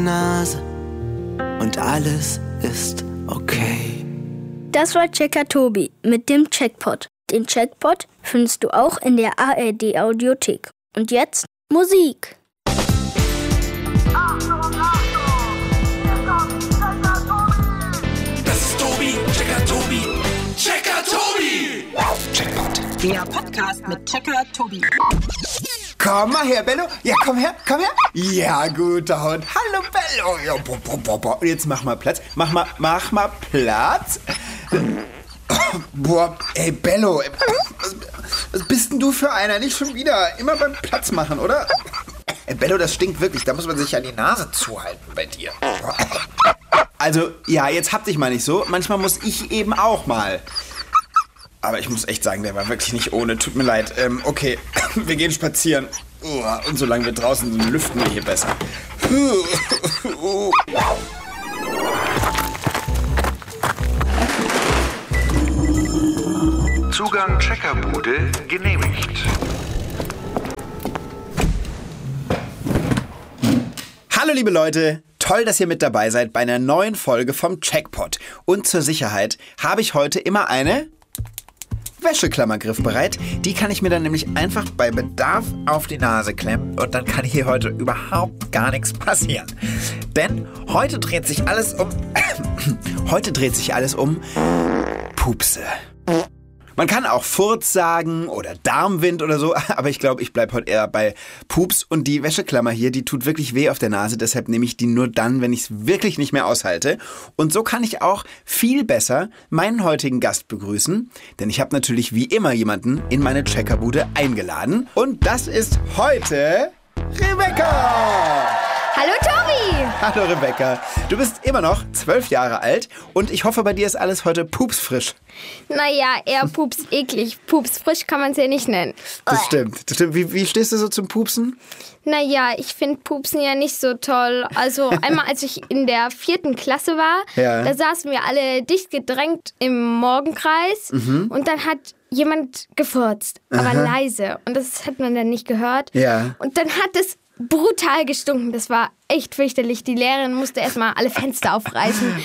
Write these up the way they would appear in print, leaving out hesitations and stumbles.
Nase und alles ist okay. Das war Checker Tobi mit dem Checkpot. Den Checkpot findest du auch in der ARD Audiothek. Und jetzt Musik. Das ist Tobi, Checker Tobi, Checker Tobi! Checkpot. Der Podcast mit Checker Tobi. Komm mal her, Bello. Ja, komm her. Ja, guter Hund. Hallo, Bello. Ja, jetzt mach mal Platz. Mach mal Platz. Boah, ey, Bello. Was bist denn du für einer? Nicht schon wieder. Immer beim Platz machen, oder? Ey, Bello, das stinkt wirklich. Da muss man sich ja die Nase zuhalten bei dir. Also, ja, jetzt hab dich mal nicht so. Manchmal muss ich eben auch mal. Aber ich muss echt sagen, der war wirklich nicht ohne. Tut mir leid. Okay, wir gehen spazieren. Und solange wir draußen sind, lüften wir hier besser. Zugang Checkerbude genehmigt. Hallo liebe Leute, toll, dass ihr mit dabei seid bei einer neuen Folge vom Checkpot. Und zur Sicherheit habe ich heute immer eine Wäscheklammer griffbereit. Die kann ich mir dann nämlich einfach bei Bedarf auf die Nase klemmen und dann kann hier heute überhaupt gar nichts passieren. Denn heute dreht sich alles um Pupse. Man kann auch Furz sagen oder Darmwind oder so, aber ich glaube, ich bleibe heute eher bei Pups. Und die Wäscheklammer hier, die tut wirklich weh auf der Nase, deshalb nehme ich die nur dann, wenn ich es wirklich nicht mehr aushalte. Und so kann ich auch viel besser meinen heutigen Gast begrüßen, denn ich habe natürlich wie immer jemanden in meine Checkerbude eingeladen. Und das ist heute Rebecca! Hallo Tobi! Hallo Rebecca, du bist immer noch 12 Jahre alt und ich hoffe, bei dir ist alles heute pupsfrisch. Naja, eher pups eklig. Pupsfrisch kann man es ja nicht nennen. Das stimmt. Wie stehst du so zum Pupsen? Naja, ich finde Pupsen ja nicht so toll. Also einmal, als ich in der 4. Klasse war, da saßen wir alle dicht gedrängt im Morgenkreis und dann hat jemand gefurzt, aber leise. Und das hat man dann nicht gehört. Ja. Und dann hat es brutal gestunken. Das war echt fürchterlich. Die Lehrerin musste erstmal alle Fenster aufreißen.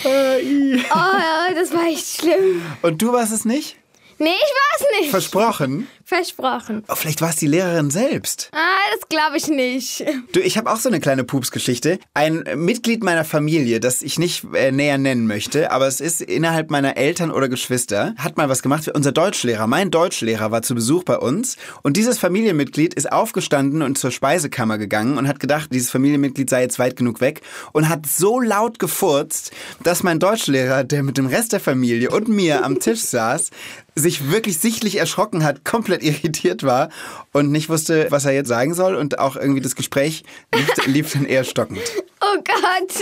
Oh, das war echt schlimm. Und du warst es nicht? Nee, ich war es nicht. Versprochen? Versprochen. Oh, vielleicht war es die Lehrerin selbst. Das glaube ich nicht. Du, ich habe auch so eine kleine Pupsgeschichte. Ein Mitglied meiner Familie, das ich nicht näher nennen möchte, aber es ist innerhalb meiner Eltern oder Geschwister, hat mal was gemacht. Unser Deutschlehrer, mein Deutschlehrer war zu Besuch bei uns und dieses Familienmitglied ist aufgestanden und zur Speisekammer gegangen und hat gedacht, dieses Familienmitglied sei jetzt weit genug weg und hat so laut gefurzt, dass mein Deutschlehrer, der mit dem Rest der Familie und mir am Tisch saß, sich wirklich sichtlich erschrocken hat, komplett irritiert war und nicht wusste, was er jetzt sagen soll und auch irgendwie das Gespräch lief dann eher stockend. Oh Gott.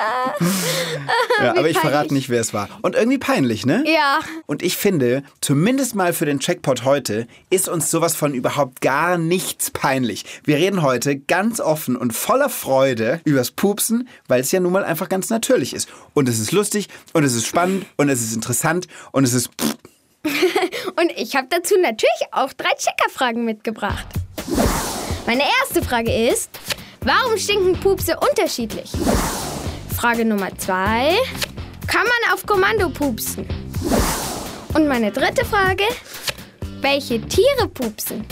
Ja, aber ich verrate nicht, wer es war. Und irgendwie peinlich, ne? Ja. Und ich finde, zumindest mal für den Checkpot heute, ist uns sowas von überhaupt gar nichts peinlich. Wir reden heute ganz offen und voller Freude übers Pupsen, weil es ja nun mal einfach ganz natürlich ist. Und es ist lustig und es ist spannend und es ist interessant und es ist... Und ich habe dazu natürlich auch 3 Checkerfragen mitgebracht. Meine erste Frage ist, warum stinken Pupse unterschiedlich? Frage Nummer 2, kann man auf Kommando pupsen? Und meine dritte Frage, welche Tiere pupsen?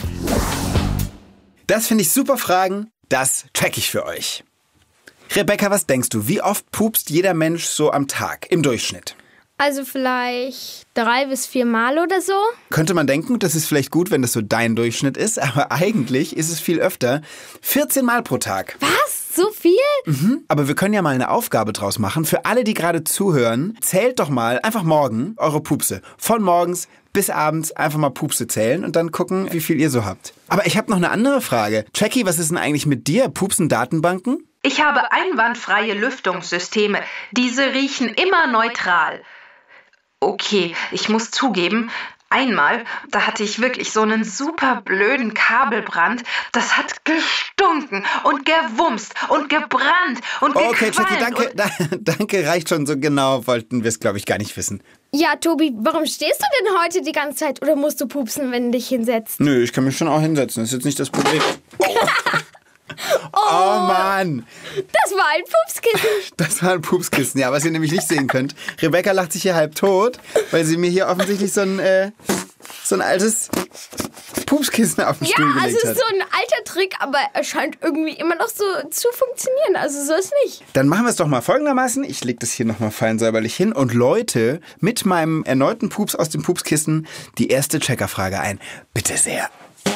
Das finde ich super Fragen, das check ich für euch. Rebecca, was denkst du, wie oft pupst jeder Mensch so am Tag im Durchschnitt? Also vielleicht 3 bis 4 Mal oder so. Könnte man denken, das ist vielleicht gut, wenn das so dein Durchschnitt ist, aber eigentlich ist es viel öfter. 14 Mal pro Tag. Was? So viel? Aber wir können ja mal eine Aufgabe draus machen. Für alle, die gerade zuhören, zählt doch mal einfach morgen eure Pupse. Von morgens bis abends einfach mal Pupse zählen und dann gucken, wie viel ihr so habt. Aber ich habe noch eine andere Frage. Jackie, was ist denn eigentlich mit dir? Pupsen Datenbanken? Ich habe einwandfreie Lüftungssysteme. Diese riechen immer neutral. Okay, ich muss zugeben, einmal, da hatte ich wirklich so einen super blöden Kabelbrand. Das hat gestunken und gewumst und gebrannt und gequalmt. Okay, Jackie, danke, reicht schon. So genau wollten wir es, glaube ich, gar nicht wissen. Ja, Tobi, warum stehst du denn heute die ganze Zeit oder musst du pupsen, wenn du dich hinsetzt? Nö, ich kann mich schon auch hinsetzen. Das ist jetzt nicht das Problem. Oh Mann. Das war ein Pupskissen. Das war ein Pupskissen, ja, was ihr nämlich nicht sehen könnt. Rebecca lacht sich hier halb tot, weil sie mir hier offensichtlich so ein altes Pupskissen auf den Stuhl gelegt hat. Ja, also so ein alter Trick, aber er scheint irgendwie immer noch so zu funktionieren. Also so ist nicht. Dann machen wir es doch mal folgendermaßen. Ich lege das hier nochmal fein säuberlich hin und läute mit meinem erneuten Pups aus dem Pupskissen die erste Checkerfrage ein. Bitte sehr.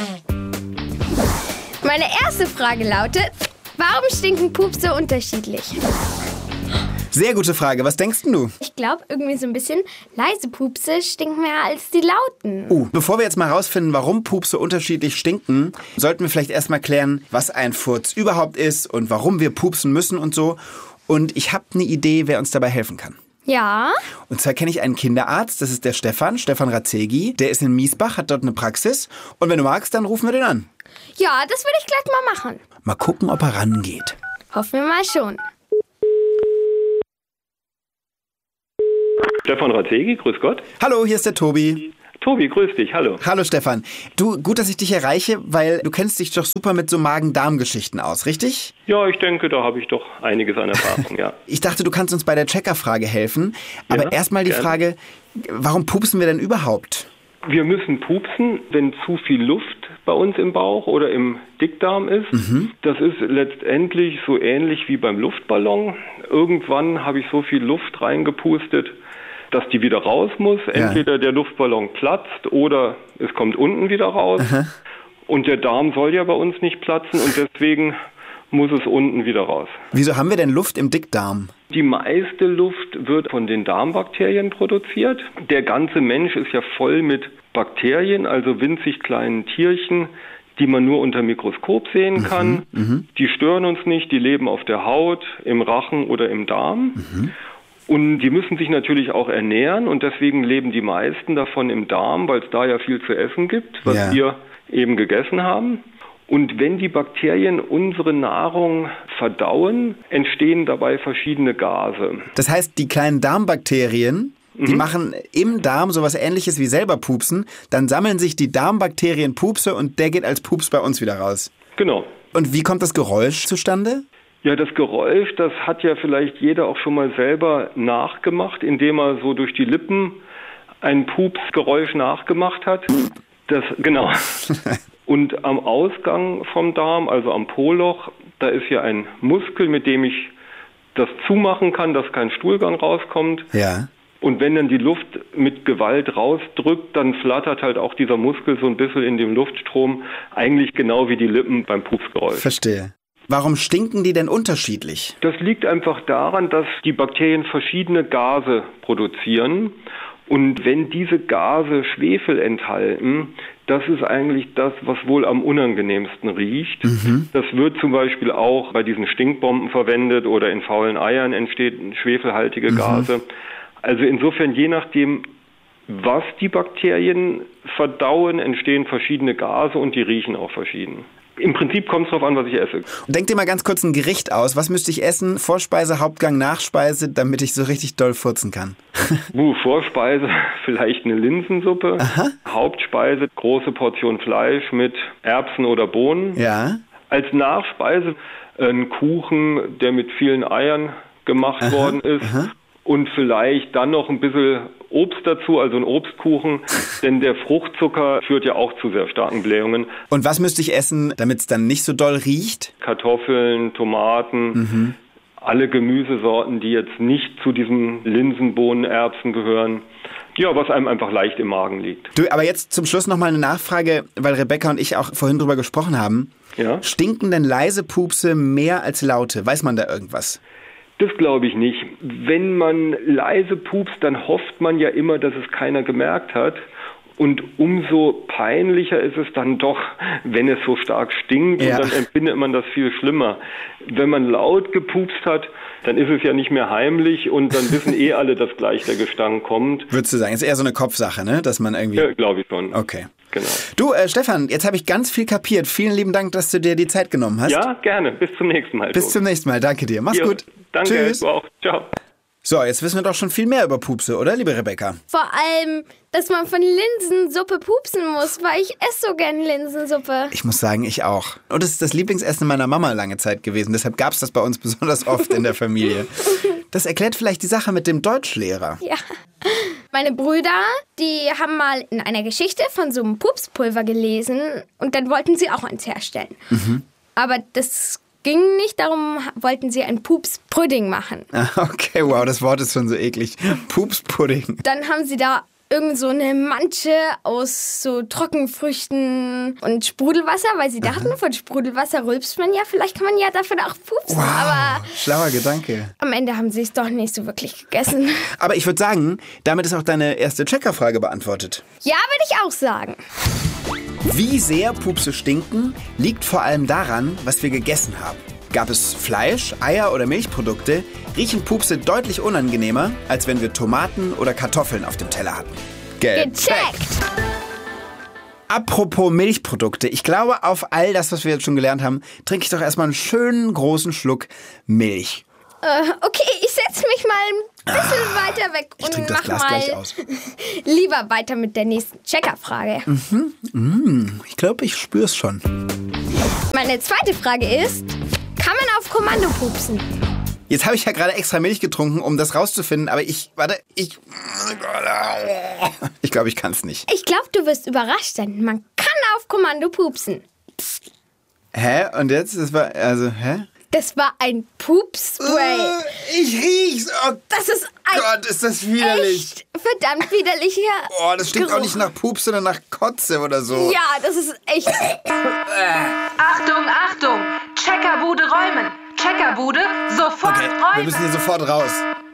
Meine erste Frage lautet, warum stinken Pups so unterschiedlich? Sehr gute Frage. Was denkst du? Ich glaube, irgendwie so ein bisschen leise Pupse stinken mehr als die lauten. Bevor wir jetzt mal rausfinden, warum Pupse unterschiedlich stinken, sollten wir vielleicht erstmal klären, was ein Furz überhaupt ist und warum wir pupsen müssen und so. Und ich habe eine Idee, wer uns dabei helfen kann. Ja? Und zwar kenne ich einen Kinderarzt, das ist der Stefan Ratzegi. Der ist in Miesbach, hat dort eine Praxis. Und wenn du magst, dann rufen wir den an. Ja, das will ich gleich mal machen. Mal gucken, ob er rangeht. Hoffen wir mal schon. Stefan Ratzegi, grüß Gott. Hallo, hier ist der Tobi. Tobi, grüß dich, hallo. Hallo Stefan. Du, gut, dass ich dich erreiche, weil du kennst dich doch super mit so Magen-Darm-Geschichten aus, richtig? Ja, ich denke, da habe ich doch einiges an Erfahrung, ja. Ich dachte, du kannst uns bei der Checkerfrage helfen. Aber ja, erstmal die Frage, warum pupsen wir denn überhaupt? Wir müssen pupsen, wenn zu viel Luft bei uns im Bauch oder im Dickdarm ist. Das ist letztendlich so ähnlich wie beim Luftballon. Irgendwann habe ich so viel Luft reingepustet, dass die wieder raus muss. Entweder der Luftballon platzt oder es kommt unten wieder raus. Und der Darm soll ja bei uns nicht platzen und deswegen muss es unten wieder raus. Wieso haben wir denn Luft im Dickdarm? Die meiste Luft wird von den Darmbakterien produziert. Der ganze Mensch ist ja voll mit Bakterien, also winzig kleinen Tierchen, die man nur unter Mikroskop sehen kann. Die stören uns nicht, die leben auf der Haut, im Rachen oder im Darm. Und die müssen sich natürlich auch ernähren und deswegen leben die meisten davon im Darm, weil es da ja viel zu essen gibt, was wir eben gegessen haben. Und wenn die Bakterien unsere Nahrung verdauen, entstehen dabei verschiedene Gase. Das heißt, die kleinen Darmbakterien, die machen im Darm sowas Ähnliches wie selber pupsen. Dann sammeln sich die Darmbakterien Pupse und der geht als Pups bei uns wieder raus. Genau. Und wie kommt das Geräusch zustande? Ja, das Geräusch, das hat ja vielleicht jeder auch schon mal selber nachgemacht, indem er so durch die Lippen ein Pupsgeräusch nachgemacht hat. Das, genau. Und am Ausgang vom Darm, also am Po-Loch, da ist ja ein Muskel, mit dem ich das zumachen kann, dass kein Stuhlgang rauskommt. Ja. Und wenn dann die Luft mit Gewalt rausdrückt, dann flattert halt auch dieser Muskel so ein bisschen in dem Luftstrom, eigentlich genau wie die Lippen beim Pupsgeräusch. Verstehe. Warum stinken die denn unterschiedlich? Das liegt einfach daran, dass die Bakterien verschiedene Gase produzieren. Und wenn diese Gase Schwefel enthalten, das ist eigentlich das, was wohl am unangenehmsten riecht. Das wird zum Beispiel auch bei diesen Stinkbomben verwendet oder in faulen Eiern entstehen schwefelhaltige Gase. Also insofern, je nachdem, was die Bakterien verdauen, entstehen verschiedene Gase und die riechen auch verschieden. Im Prinzip kommt es darauf an, was ich esse. Denk dir mal ganz kurz ein Gericht aus. Was müsste ich essen? Vorspeise, Hauptgang, Nachspeise, damit ich so richtig doll furzen kann. Vorspeise vielleicht eine Linsensuppe. Hauptspeise große Portion Fleisch mit Erbsen oder Bohnen. Ja. Als Nachspeise ein Kuchen, der mit vielen Eiern gemacht worden ist. Und vielleicht dann noch ein bisschen Obst dazu, also ein Obstkuchen, denn der Fruchtzucker führt ja auch zu sehr starken Blähungen. Und was müsste ich essen, damit es dann nicht so doll riecht? Kartoffeln, Tomaten, alle Gemüsesorten, die jetzt nicht zu diesen Linsen, Bohnen, Erbsen gehören. Ja, was einem einfach leicht im Magen liegt. Du, aber jetzt zum Schluss nochmal eine Nachfrage, weil Rebecca und ich auch vorhin drüber gesprochen haben. Ja? Stinken denn leise Pupse mehr als laute? Weiß man da irgendwas? Das glaube ich nicht. Wenn man leise pupst, dann hofft man ja immer, dass es keiner gemerkt hat. Und umso peinlicher ist es dann doch, wenn es so stark stinkt. Und dann empfindet man das viel schlimmer. Wenn man laut gepupst hat, dann ist es ja nicht mehr heimlich und dann wissen alle, dass gleich der Gestank kommt. Würdest du sagen, ist eher so eine Kopfsache, ne? Dass man irgendwie... Ja, glaube ich schon. Okay. Genau. Du, Stefan, jetzt habe ich ganz viel kapiert. Vielen lieben Dank, dass du dir die Zeit genommen hast. Ja, gerne. Bis zum nächsten Mal. Bis zum nächsten Mal. Danke dir. Mach's gut. Danke. Tschüss. Du auch. Ciao. So, jetzt wissen wir doch schon viel mehr über Pupse, oder, liebe Rebecca? Vor allem, dass man von Linsensuppe pupsen muss, weil ich esse so gern Linsensuppe. Ich muss sagen, ich auch. Und es ist das Lieblingsessen meiner Mama lange Zeit gewesen. Deshalb gab es das bei uns besonders oft in der Familie. Das erklärt vielleicht die Sache mit dem Deutschlehrer. Ja. Meine Brüder, die haben mal in einer Geschichte von so einem Pupspulver gelesen und dann wollten sie auch eins herstellen. Aber das ging nicht, darum wollten sie einen Pupspudding machen. Okay, wow, das Wort ist schon so eklig. Pupspudding. Dann haben sie da irgend so eine Mansche aus so Trockenfrüchten und Sprudelwasser, weil sie dachten, von Sprudelwasser rülpst man ja, vielleicht kann man ja davon auch pupsen. Wow, aber schlauer Gedanke. Am Ende haben sie es doch nicht so wirklich gegessen. Aber ich würde sagen, damit ist auch deine erste Checkerfrage beantwortet. Ja, würde ich auch sagen. Wie sehr Pupse stinken, liegt vor allem daran, was wir gegessen haben. Gab es Fleisch, Eier oder Milchprodukte, riechen Pupse deutlich unangenehmer, als wenn wir Tomaten oder Kartoffeln auf dem Teller hatten. Gecheckt! Apropos Milchprodukte, ich glaube, auf all das, was wir jetzt schon gelernt haben, trinke ich doch erstmal einen schönen großen Schluck Milch. Okay, ich setze mich mal ein bisschen weiter weg Ich trinke und das Glas mach gleich mal aus. lieber weiter mit der nächsten Checkerfrage. Ich glaube, ich spüre es schon. Meine zweite Frage ist, kann man auf Kommando pupsen? Jetzt habe ich ja gerade extra Milch getrunken, um das rauszufinden, aber ich glaube, ich kann es nicht. Ich glaube, du wirst überrascht sein. Man kann auf Kommando pupsen. Hä? Und jetzt? Das war ein Pupspray. Ich riech's. Oh Das ist ein Gott, ist das widerlich. echt verdammt widerlicher Oh, das stinkt Geruch. auch nicht nach Pups, sondern nach Kotze oder so. Ja, das ist echt... Achtung, Achtung! Checkerbude räumen! Checkerbude, sofort Okay, räumen! wir müssen hier sofort raus.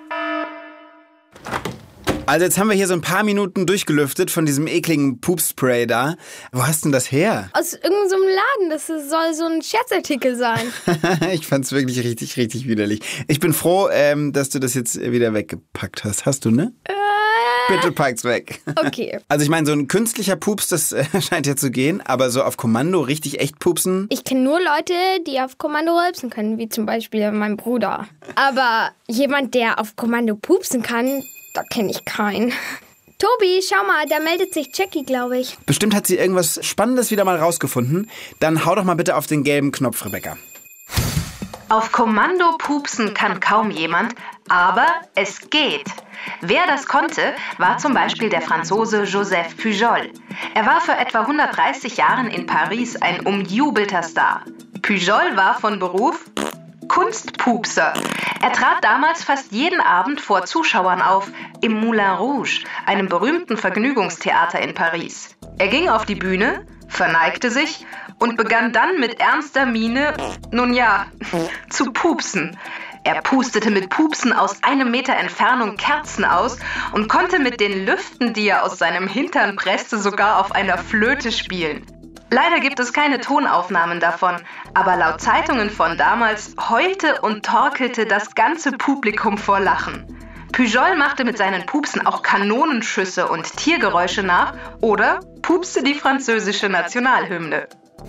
Also jetzt haben wir hier so ein paar Minuten durchgelüftet von diesem ekligen Pupspray da. Wo hast denn das her? Aus irgendeinem so einem Laden. Das soll so ein Scherzartikel sein. Ich fand's wirklich richtig, richtig widerlich. Ich bin froh, dass du das jetzt wieder weggepackt hast. Hast du, ne? Bitte pack's weg. Okay. Also ich meine, so ein künstlicher Pups, das scheint ja zu gehen, aber so auf Kommando richtig echt pupsen? Ich kenne nur Leute, die auf Kommando rülpsen können, wie zum Beispiel mein Bruder. Aber jemand, der auf Kommando pupsen kann, da kenne ich keinen. Tobi, schau mal, da meldet sich Jackie, glaube ich. Bestimmt hat sie irgendwas Spannendes wieder mal rausgefunden. Dann hau doch mal bitte auf den gelben Knopf, Rebecca. Auf Kommando pupsen kann kaum jemand, aber es geht. Wer das konnte, war zum Beispiel der Franzose Joseph Pujol. Er war für etwa 130 Jahren in Paris ein umjubelter Star. Pujol war von Beruf Kunstpupser. Er trat damals fast jeden Abend vor Zuschauern auf, im Moulin Rouge, einem berühmten Vergnügungstheater in Paris. Er ging auf die Bühne, verneigte sich und begann dann mit ernster Miene, nun ja, zu pupsen. Er pustete mit Pupsen aus 1 Meter Entfernung Kerzen aus und konnte mit den Lüften, die er aus seinem Hintern presste, sogar auf einer Flöte spielen. Leider gibt es keine Tonaufnahmen davon, aber laut Zeitungen von damals heulte und torkelte das ganze Publikum vor Lachen. Pujol machte mit seinen Pupsen auch Kanonenschüsse und Tiergeräusche nach oder pupste die französische Nationalhymne.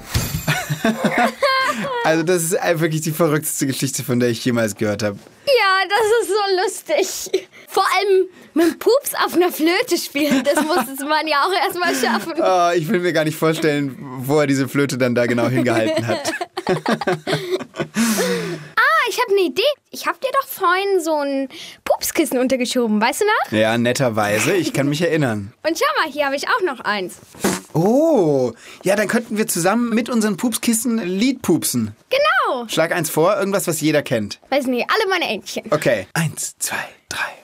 Also das ist wirklich die verrückteste Geschichte, von der ich jemals gehört habe. Ja, das ist so lustig. Vor allem mit dem Pups auf einer Flöte spielen, das muss man ja auch erstmal schaffen. Oh, ich will mir gar nicht vorstellen, wo er diese Flöte dann da genau hingehalten hat. Ich habe eine Idee. Ich habe dir doch vorhin so ein Pupskissen untergeschoben, weißt du noch? Ja, netterweise. Ich kann mich erinnern. Und schau mal, hier habe ich auch noch eins. Oh, ja, dann könnten wir zusammen mit unseren Pupskissen Lied pupsen. Genau. Schlag eins vor, irgendwas, was jeder kennt. Weiß nicht, alle meine Entchen. Okay. 1, 2, 3.